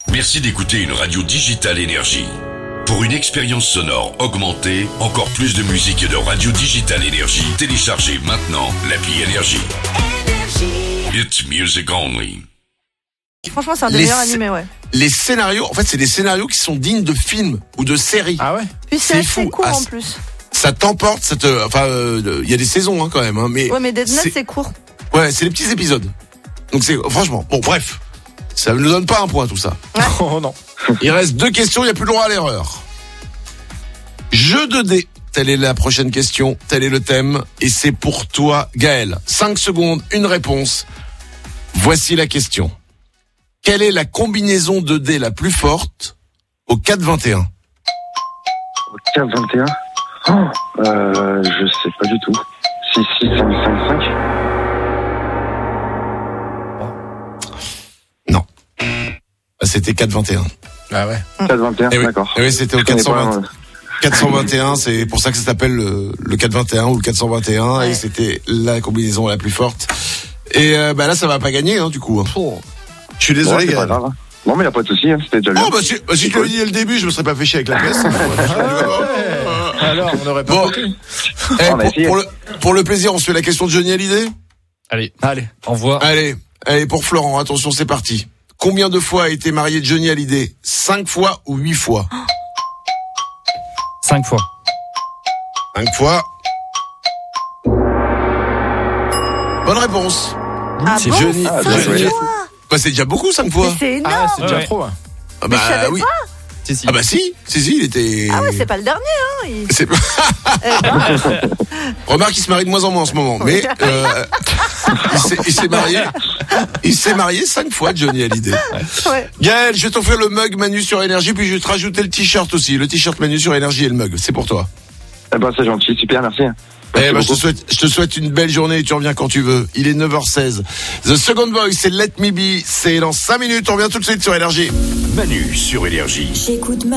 Merci d'écouter une radio digitale Énergie. Pour une expérience sonore augmentée, encore plus de musique et de radio digitale Énergie, téléchargez maintenant l'appli Énergie. It's music only. Franchement, c'est un des meilleurs animés, ouais. Les scénarios, en fait, c'est des scénarios qui sont dignes de films ou de séries. Ah ouais. Puis c'est assez fou. court en plus. Ça t'emporte, il y a des saisons quand même, mais. Ouais, mais Death Note c'est court. Ouais, c'est des petits épisodes. Donc c'est franchement, bon, bref, ça ne nous donne pas un point tout ça. Ouais. Oh non. Il reste 2 questions, il n'y a plus le droit à l'erreur. Jeu de dés, telle est la prochaine question, tel est le thème, et c'est pour toi, Gaël. 5 secondes, une réponse. Voici la question. Quelle est la combinaison de dés la plus forte au 4-21 ? Au 4-21 je sais pas du tout. 6-6-5-5-5 ? Non. C'était 4-21. Ah ouais. 4-21, Eh oui. d'accord. Eh oui, c'était au Je connais 420. pas, 421, c'est pour ça que ça s'appelle le 421 ou le 421, Ouais. et c'était la combinaison la plus forte. Et là, ça va pas gagner, du coup. Je suis désolé, c'est pas Gaël. grave. Hein. Non, mais y a pas de souci, c'était déjà bien. Oh, si je te l'avais dit dès le début, je me serais pas fait chier avec la pièce. Alors, on aurait pas Bon. compris. Eh, On a essayé. pour le plaisir, on se fait la question de Johnny Hallyday. Allez, envoie. Allez, pour Florent, attention, c'est parti. Combien de fois a été marié Johnny Hallyday ? 5 fois ou 8 fois ? 5 fois. 5 fois. Bonne réponse. Ah C'est bon, Johnny. Ah, cinq bien joué. fois. Bah, c'est déjà beaucoup, 5 fois. Mais c'est énorme. Ah, c'est déjà Ouais. trop. Hein. Ah Mais je savais oui. pas. Si. Ah bah si, il était. Ah ouais, c'est pas le dernier, hein. C'est- Remarque, il se marie de moins en moins en ce moment, mais il s'est marié 5 fois, Johnny Hallyday. Ouais. Gaël, je vais t'offrir le mug Manu sur Énergie, puis je vais te rajouter le t-shirt aussi, le t-shirt Manu sur Énergie et le mug, c'est pour toi. Eh ben, c'est gentil, super, merci. Eh ben, Merci je te souhaite une belle journée et tu reviens quand tu veux. Il est 9h16. The Second Voice, c'est Let Me Be, c'est dans 5 minutes, on revient tout de suite sur Énergie. Manu sur Énergie. J'écoute